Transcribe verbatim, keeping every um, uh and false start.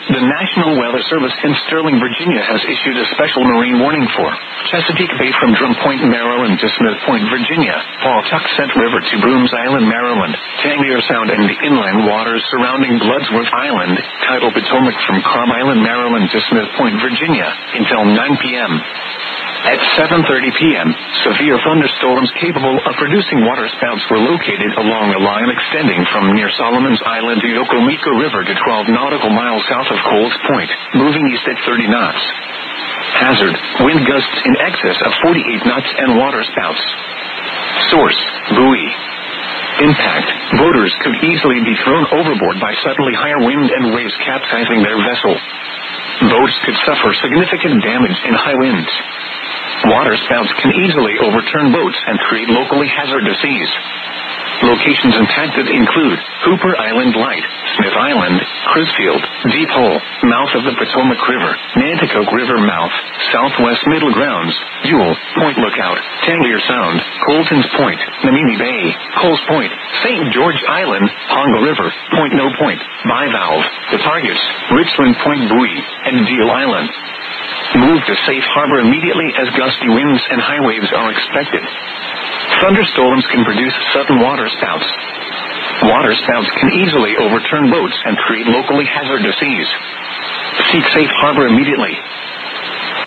The National Weather Service in Sterling, Virginia has issued a special marine warning for Chesapeake Bay from Drum Point, Maryland to Smith Point, Virginia, Pawtuxet River to Brooms Island, Maryland, Tangier Sound and the inland waters surrounding Bloodsworth Island, tidal Potomac from Carm Island, Maryland to Smith Point, Virginia, until nine p.m. At seven thirty p.m., severe thunderstorms capable of producing waterspouts were located along a line extending from near Solomon's Island to Yokomico River to twelve nautical miles south of Coles Point, moving east at thirty knots. Hazard, wind gusts in excess of forty-eight knots and waterspouts. Source, buoy. Impact, boaters could easily be thrown overboard by suddenly higher wind and waves capsizing their vessel. Boats could suffer significant damage in high winds. Waterspouts can easily overturn boats and create locally hazardous seas. Locations impacted include Hooper Island Light, Smith Island, Crisfield, Deep Hole, mouth of the Potomac River, Nanticoke River mouth, Southwest Middle Grounds, Ewell, Point Lookout, Tangier Sound, Colton's Point, Namimi Bay, Coles Point, Saint George Island, Ponga River, Point No Point, Bivalve, the targets, Richland Point Buoy, and Deal Island. Move to safe harbor immediately as gusty winds and high waves are expected. Thunderstorms can produce sudden waterspouts. Waterspouts can easily overturn boats and create locally hazardous seas. Seek safe harbor immediately.